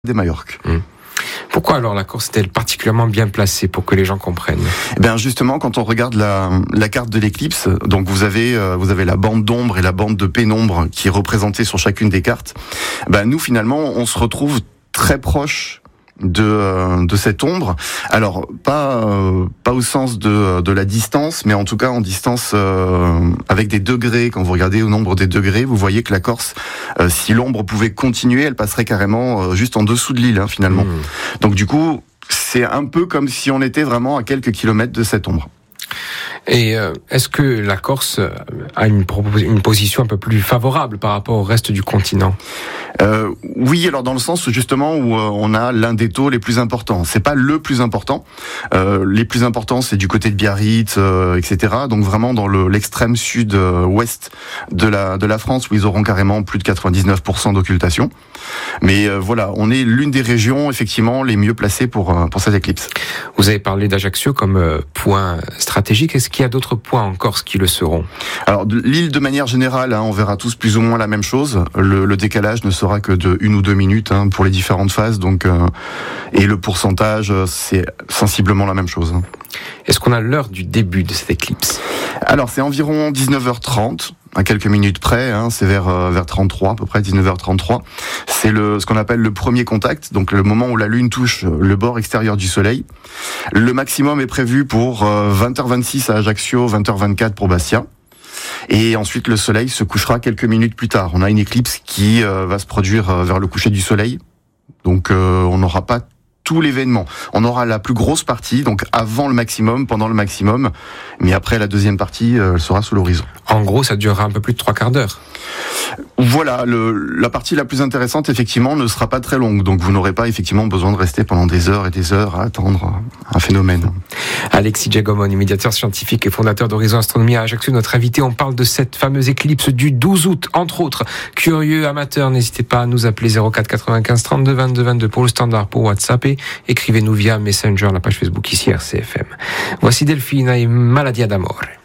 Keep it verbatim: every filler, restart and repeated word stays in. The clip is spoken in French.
des Majorques. Mmh. Pourquoi alors la Corse est-elle particulièrement bien placée pour que les gens comprennent ? Eh bien justement, quand on regarde la, la carte de l'éclipse, donc vous avez euh, vous avez la bande d'ombre et la bande de pénombre qui est représentée sur chacune des cartes. Ben nous finalement, on se retrouve très proche de euh, de cette ombre. Alors pas euh, pas au sens de de la distance, mais en tout cas en distance euh, avec des degrés. Quand vous regardez au nombre des degrés, vous voyez que la Corse, euh, si l'ombre pouvait continuer, elle passerait carrément euh, juste en dessous de l'île hein, finalement. Mmh. Donc du coup, c'est un peu comme si on était vraiment à quelques kilomètres de cette ombre. Et euh, est-ce que la Corse a une, une position un peu plus favorable par rapport au reste du continent ? euh, Oui, alors dans le sens justement où euh, on a l'un des taux les plus importants. C'est pas le plus important. Euh, les plus importants, c'est du côté de Biarritz, euh, et cetera. Donc vraiment dans le, l'extrême sud-ouest de la de la France, où ils auront carrément plus de quatre-vingt-dix-neuf pour cent d'occultation. Mais euh, voilà, on est l'une des régions effectivement les mieux placées pour euh, pour cette éclipse. Vous avez parlé d'Ajaccio comme euh, point stratégique. Est-ce qu'il y a d'autres points en Corse qui le seront ? Alors l'île de manière générale, hein, on verra tous plus ou moins la même chose. Le, le décalage ne sera que de une ou deux minutes hein, pour les différentes phases. Donc euh, et le pourcentage, c'est sensiblement la même chose. Est-ce qu'on a l'heure du début de cette éclipse ? Alors c'est environ dix-neuf heures trente. À quelques minutes près, hein, c'est vers euh, vers trente-trois à peu près, dix-neuf heures trente-trois. C'est le ce qu'on appelle le premier contact, donc le moment où la Lune touche le bord extérieur du Soleil. Le maximum est prévu pour euh, vingt heures vingt-six à Ajaccio, vingt heures vingt-quatre pour Bastia. Et ensuite le Soleil se couchera quelques minutes plus tard. On a une éclipse qui euh, va se produire euh, vers le coucher du Soleil, donc euh, on n'aura pas tout l'événement. On aura la plus grosse partie, donc avant le maximum, pendant le maximum, mais après la deuxième partie, euh, elle sera sous l'horizon. En gros, ça durera un peu plus de trois quarts d'heure. Voilà, le, la partie la plus intéressante, effectivement, ne sera pas très longue. Donc vous n'aurez pas effectivement besoin de rester pendant des heures et des heures à attendre un phénomène. Alexis Giacomoni, médiateur scientifique et fondateur d'Horizon Astronomie à Ajaccio, notre invité. On parle de cette fameuse éclipse du douze août, entre autres. Curieux, amateurs, n'hésitez pas à nous appeler zéro quatre quatre-vingt-quinze trente-deux vingt-deux vingt-deux pour le standard, pour WhatsApp, et écrivez-nous via Messenger, la page Facebook ici R C F M. Voici Delphine et Maladia d'Amore.